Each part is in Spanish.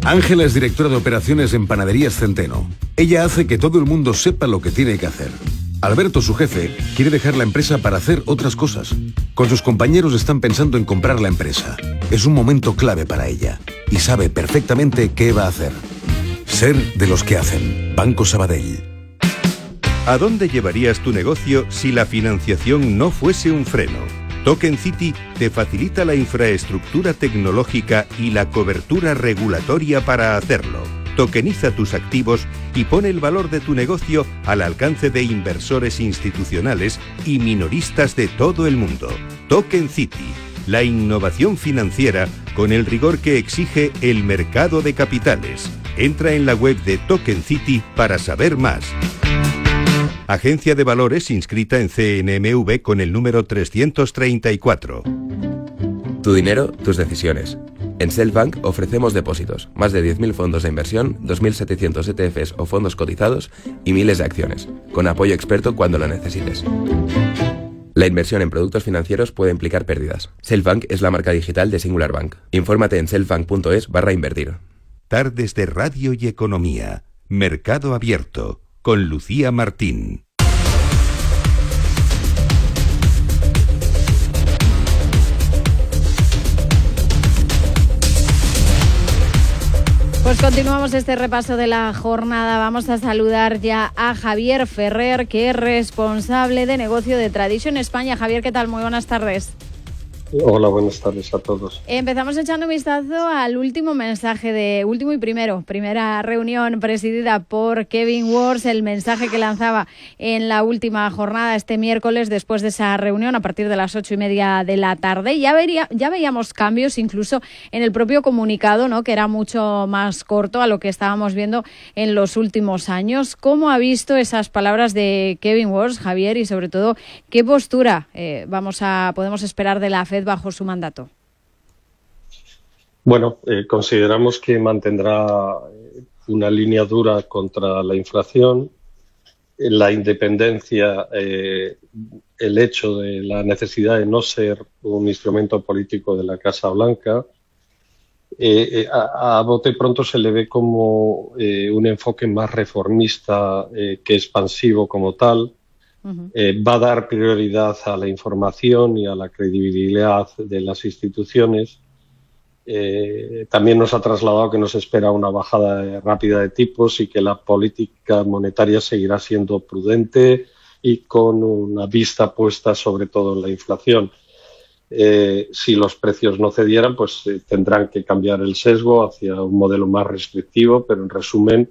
Ángela es directora de operaciones en Panaderías Centeno. Ella hace que todo el mundo sepa lo que tiene que hacer. Alberto, su jefe, quiere dejar la empresa para hacer otras cosas. Con sus compañeros están pensando en comprar la empresa. Es un momento clave para ella y sabe perfectamente qué va a hacer. Ser de los que hacen. Banco Sabadell. ¿A dónde llevarías tu negocio si la financiación no fuese un freno? Token City te facilita la infraestructura tecnológica y la cobertura regulatoria para hacerlo. Tokeniza tus activos y pone el valor de tu negocio al alcance de inversores institucionales y minoristas de todo el mundo. Token City, la innovación financiera con el rigor que exige el mercado de capitales. Entra en la web de Token City para saber más. Agencia de Valores inscrita en CNMV con el número 334. Tu dinero, tus decisiones. En Selfbank ofrecemos depósitos, más de 10.000 fondos de inversión, 2.700 ETFs o fondos cotizados y miles de acciones, con apoyo experto cuando lo necesites. La inversión en productos financieros puede implicar pérdidas. Selfbank es la marca digital de Singular Bank. Infórmate en selfbank.es/invertir. Tardes de Radio y Economía. Mercado Abierto. Con Lucía Martín. Pues continuamos este repaso de la jornada. Vamos a saludar ya a Javier Ferrer, que es responsable de negocio de Tradition España. Javier, ¿qué tal? Muy buenas tardes. Hola, buenas tardes a todos. Empezamos echando un vistazo al último mensaje primera reunión presidida por Kevin Warsh, el mensaje que lanzaba en la última jornada este miércoles después de esa reunión a partir de las 8:30 de la tarde. Ya veíamos cambios incluso en el propio comunicado, ¿no?, que era mucho más corto a lo que estábamos viendo en los últimos años. ¿Cómo ha visto esas palabras de Kevin Warsh, Javier, y sobre todo qué postura podemos esperar de la FED bajo su mandato? Bueno, consideramos que mantendrá una línea dura contra la inflación, la independencia, el hecho de la necesidad de no ser un instrumento político de la Casa Blanca. A bote pronto se le ve como un enfoque más reformista que expansivo como tal. Va a dar prioridad a la información y a la credibilidad de las instituciones. También nos ha trasladado que nos espera una bajada rápida de tipos y que la política monetaria seguirá siendo prudente y con una vista puesta sobre todo en la inflación. Si los precios no cedieran, pues tendrán que cambiar el sesgo hacia un modelo más restrictivo, pero en resumen,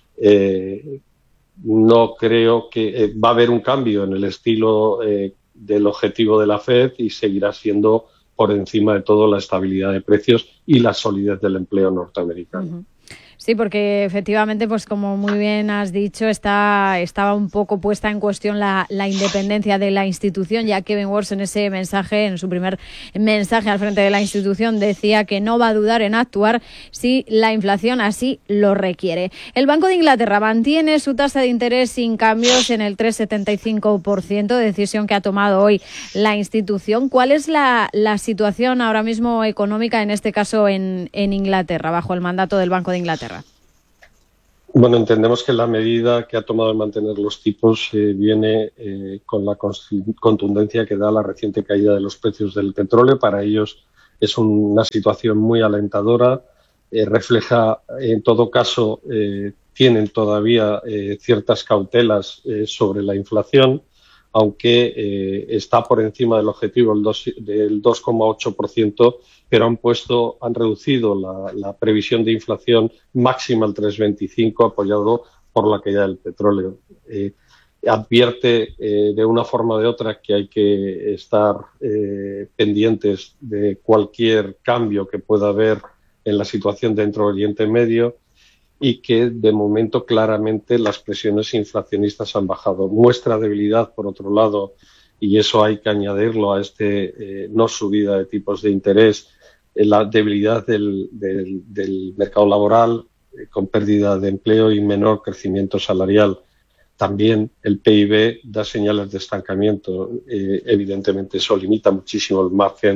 no creo que va a haber un cambio en el estilo del objetivo de la FED y seguirá siendo por encima de todo la estabilidad de precios y la solidez del empleo norteamericano. Uh-huh. Sí, porque efectivamente, pues como muy bien has dicho, estaba un poco puesta en cuestión la independencia de la institución. Ya Kevin Warsh en su primer mensaje al frente de la institución, decía que no va a dudar en actuar si la inflación así lo requiere. El Banco de Inglaterra mantiene su tasa de interés sin cambios en el 3,75%, decisión que ha tomado hoy la institución. ¿Cuál es la situación ahora mismo económica, en este caso en Inglaterra, bajo el mandato del Banco de Inglaterra? Bueno, entendemos que la medida que ha tomado de mantener los tipos viene con la contundencia que da la reciente caída de los precios del petróleo. Para ellos es una situación muy alentadora. Refleja, en todo caso, tienen todavía ciertas cautelas sobre la inflación, aunque está por encima del objetivo del 2,8%, pero han reducido la previsión de inflación máxima al 3,25, apoyado por la caída del petróleo. Advierte de una forma o de otra que hay que estar pendientes de cualquier cambio que pueda haber en la situación dentro del Oriente Medio y que de momento claramente las presiones inflacionistas han bajado. Muestra debilidad, por otro lado, y eso hay que añadirlo a no subida de tipos de interés, la debilidad del mercado laboral, con pérdida de empleo y menor crecimiento salarial. También el PIB da señales de estancamiento. Evidentemente eso limita muchísimo el margen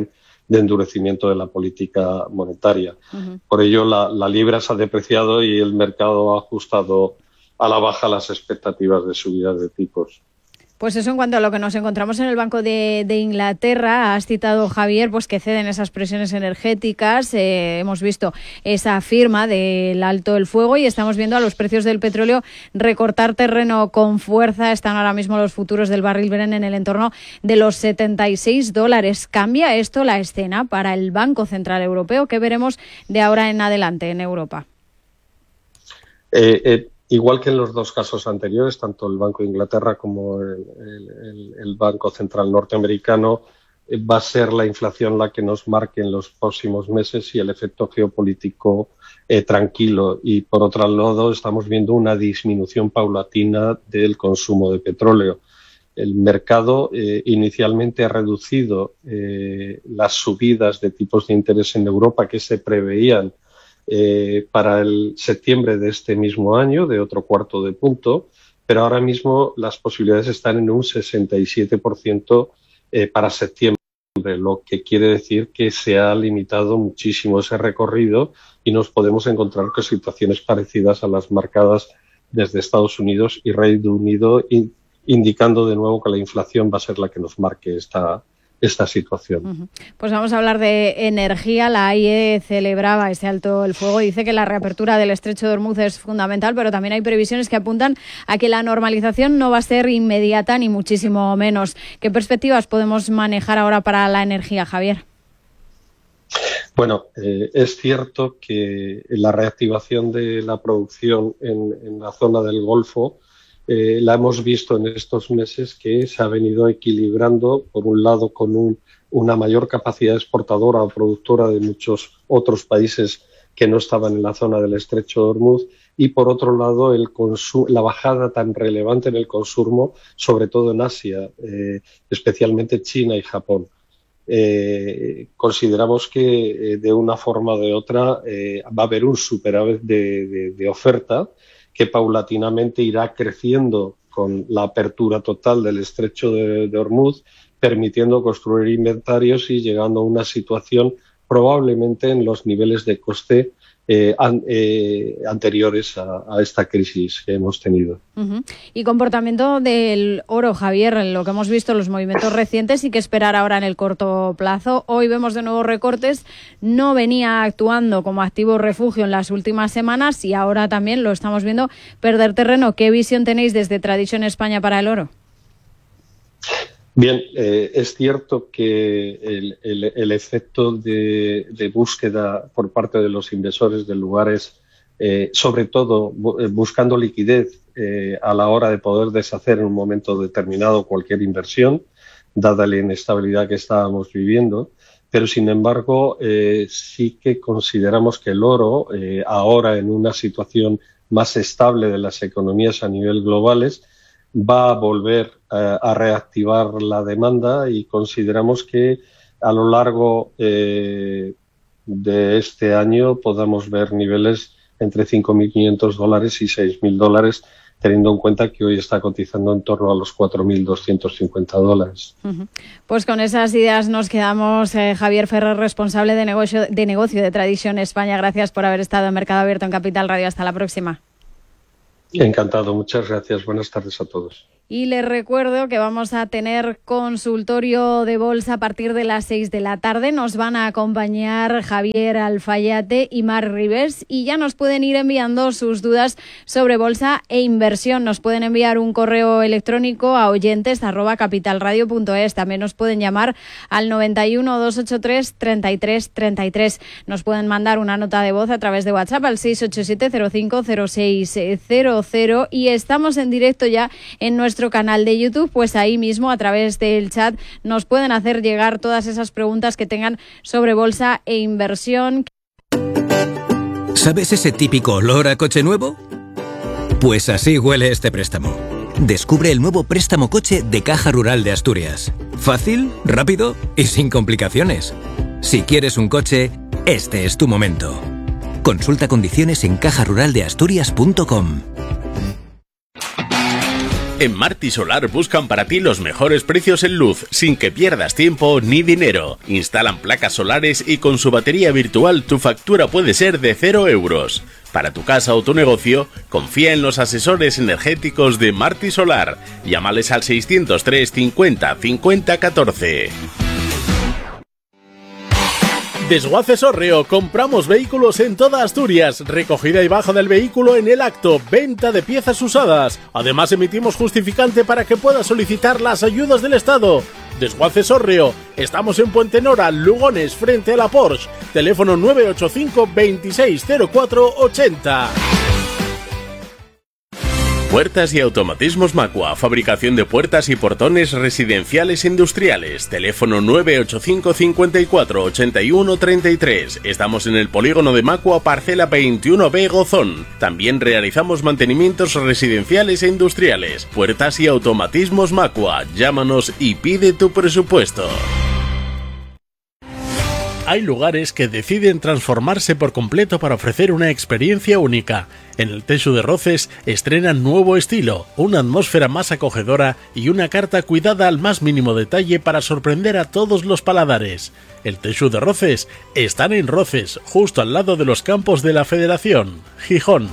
de endurecimiento de la política monetaria. Por ello, la libra se ha depreciado y el mercado ha ajustado a la baja las expectativas de subidas de tipos. Pues eso en cuanto a lo que nos encontramos en el Banco de Inglaterra. Has citado, Javier, pues que ceden esas presiones energéticas. Hemos visto esa firma del alto del fuego y estamos viendo a los precios del petróleo recortar terreno con fuerza. Están ahora mismo los futuros del barril Brent en el entorno de los $76. ¿Cambia esto la escena para el Banco Central Europeo? ¿Qué veremos de ahora en adelante en Europa? Igual que en los dos casos anteriores, tanto el Banco de Inglaterra como el Banco Central norteamericano, va a ser la inflación la que nos marque en los próximos meses y el efecto geopolítico tranquilo. Y por otro lado, estamos viendo una disminución paulatina del consumo de petróleo. El mercado inicialmente ha reducido las subidas de tipos de interés en Europa que se preveían para el septiembre de este mismo año, de otro cuarto de punto, pero ahora mismo las posibilidades están en un 67% para septiembre, lo que quiere decir que se ha limitado muchísimo ese recorrido y nos podemos encontrar con situaciones parecidas a las marcadas desde Estados Unidos y Reino Unido, indicando de nuevo que la inflación va a ser la que nos marque esta situación. Pues vamos a hablar de energía. La AIE celebraba ese alto el fuego y dice que la reapertura del estrecho de Hormuz es fundamental, pero también hay previsiones que apuntan a que la normalización no va a ser inmediata ni muchísimo menos. ¿Qué perspectivas podemos manejar ahora para la energía, Javier? Bueno, es cierto que la reactivación de la producción en la zona del Golfo la hemos visto en estos meses que se ha venido equilibrando, por un lado, con una mayor capacidad exportadora o productora de muchos otros países que no estaban en la zona del estrecho de Hormuz, y por otro lado, la bajada tan relevante en el consumo, sobre todo en Asia, especialmente China y Japón. Consideramos que de una forma o de otra va a haber un superávit de oferta que paulatinamente irá creciendo con la apertura total del estrecho de Hormuz, permitiendo construir inventarios y llegando a una situación probablemente en los niveles de coste anteriores a esta crisis que hemos tenido. Y comportamiento del oro, Javier, lo que hemos visto, los movimientos recientes y qué esperar ahora en el corto plazo. Hoy vemos de nuevo recortes, no venía actuando como activo refugio en las últimas semanas y ahora también lo estamos viendo perder terreno. ¿Qué visión tenéis desde Tradition España para el oro? Bien, es cierto que el efecto de búsqueda por parte de los inversores de lugares, sobre todo buscando liquidez a la hora de poder deshacer en un momento determinado cualquier inversión, dada la inestabilidad que estábamos viviendo, pero sin embargo sí que consideramos que el oro, ahora en una situación más estable de las economías a nivel globales, va a volver a reactivar la demanda y consideramos que a lo largo de este año podamos ver niveles entre $5.500 y $6.000, teniendo en cuenta que hoy está cotizando en torno a los $4.250. Pues con esas ideas nos quedamos. Javier Ferrer, responsable de negocio de Tradition España. Gracias por haber estado en Mercado Abierto en Capital Radio. Hasta la próxima. Encantado, muchas gracias. Buenas tardes a todos. Y les recuerdo que vamos a tener consultorio de bolsa a partir de las 6 de la tarde. Nos van a acompañar Javier Alfayate y Mar Rivers y ya nos pueden ir enviando sus dudas sobre bolsa e inversión. Nos pueden enviar un correo electrónico a oyentes@capitalradio.es. También nos pueden llamar al 91 283 33 33. Nos pueden mandar una nota de voz a través de WhatsApp al 687 05 0600 y estamos en directo ya en nuestro canal de YouTube, pues ahí mismo a través del chat nos pueden hacer llegar todas esas preguntas que tengan sobre bolsa e inversión. ¿Sabes ese típico olor a coche nuevo? Pues así huele este préstamo. Descubre el nuevo préstamo coche de Caja Rural de Asturias. Fácil, rápido y sin complicaciones. Si quieres un coche, este es tu momento. Consulta condiciones en cajaruraldeasturias.com. En Marti Solar buscan para ti los mejores precios en luz, sin que pierdas tiempo ni dinero. Instalan placas solares y con su batería virtual tu factura puede ser de 0 euros. Para tu casa o tu negocio, confía en los asesores energéticos de Marti Solar. Llámales al 603 50 50 14. Desguaces Orreo, compramos vehículos en toda Asturias, recogida y baja del vehículo en el acto, venta de piezas usadas. Además emitimos justificante para que puedas solicitar las ayudas del Estado. Desguaces Orreo, estamos en Puente Nora, Lugones, frente a la Porsche, teléfono 985 2604 80. Puertas y automatismos Macua, fabricación de puertas y portones residenciales e industriales, teléfono 985 54 81 33. Estamos en el polígono de Macua, parcela 21B Gozón. También realizamos mantenimientos residenciales e industriales. Puertas y automatismos Macua, llámanos y pide tu presupuesto. Hay lugares que deciden transformarse por completo para ofrecer una experiencia única. En el Teixu de Roces estrenan nuevo estilo, una atmósfera más acogedora y una carta cuidada al más mínimo detalle para sorprender a todos los paladares. El Teixu de Roces están en Roces, justo al lado de los campos de la Federación, Gijón.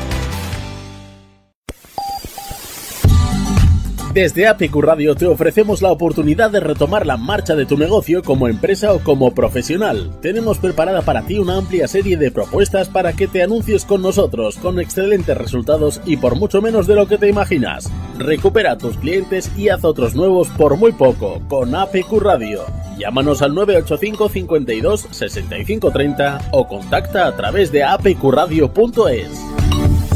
Desde APQ Radio te ofrecemos la oportunidad de retomar la marcha de tu negocio como empresa o como profesional. Tenemos preparada para ti una amplia serie de propuestas para que te anuncies con nosotros, con excelentes resultados y por mucho menos de lo que te imaginas. Recupera a tus clientes y haz otros nuevos por muy poco, con APQ Radio. Llámanos al 985 52 65 30 o contacta a través de apqradio.es.